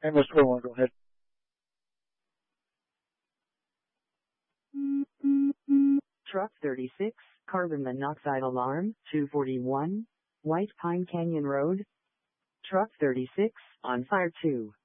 And Mr. Orwan, go ahead. Truck 36, carbon monoxide alarm, 241, White Pine Canyon Road. Truck 36, on fire 2.